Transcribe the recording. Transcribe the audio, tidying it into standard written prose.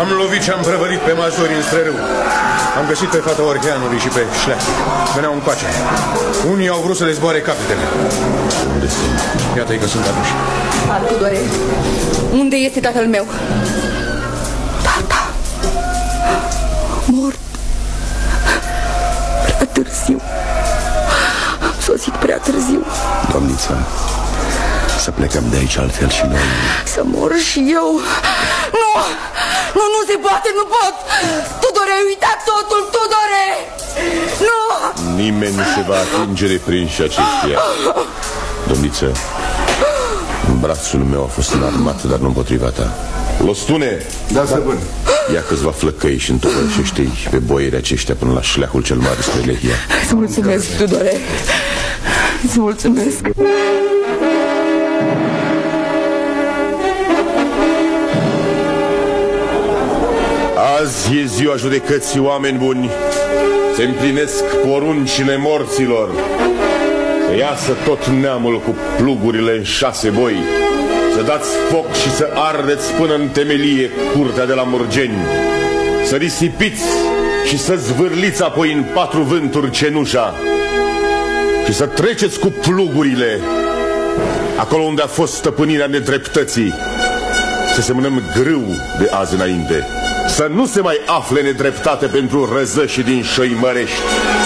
Am lovit și am prăvălit pe mazori în strărâu. Am găsit pe fata Orheanului și pe șleac. Veneau încoace. Unii au vrut să le zboare capetele. Unde sunt? Iată-i că sunt aduși. Tudore, unde este tatăl meu? Tata mort. Prea târziu. Am sosit prea târziu. Domniță, să plecăm de aici, altfel și noi. Să mor și eu. Nu se poate, nu pot. Tudore, ai uitat totul, Tudore. Nu. Nimeni nu se va atinge de prinși aceștia. Domniță, brațul meu a fost înarmat, dar nu împotriva ta. Lostune! Da, stăpân. Ia câțiva flăcăi și întopărește-i pe boierii aceștia până la șleacul cel mare spre Lehia. Îți mulțumesc, Tudore. Îți mulțumesc. Azi e ziua judecății, oameni buni. Se împlinesc poruncile morților. Să iasă tot neamul cu plugurile în 6 boi. Să dați foc și să ardeți până în temelie curtea de la Murgeni. Să risipiți și să zvârliți apoi în 4 vânturi cenușa. Și să treceți cu plugurile acolo unde a fost stăpânirea nedreptății. Să semănăm grâu de azi înainte. Să nu se mai afle nedreptate pentru răzășii din Șăimărești.